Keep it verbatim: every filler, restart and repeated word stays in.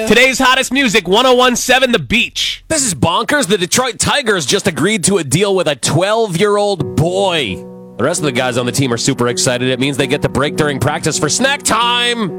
Today's hottest music, one oh one point seven The Beach. This is bonkers. The Detroit Tigers just agreed to a deal with a twelve-year-old boy. The rest of the guys on the team are super excited. It means they get the break during practice for snack time.